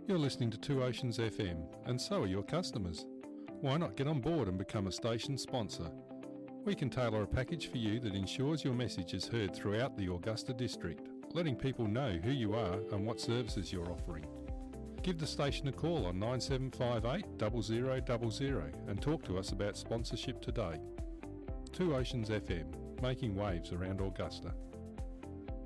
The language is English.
You're listening to Two Oceans FM, and so are your customers. Why not get on board and become a station sponsor? We can tailor a package for you that ensures your message is heard throughout the Augusta district, letting people know who you are and what services you're offering. Give the station a call on 9758 0000 and talk to us about sponsorship today. Two Oceans FM, making waves around Augusta.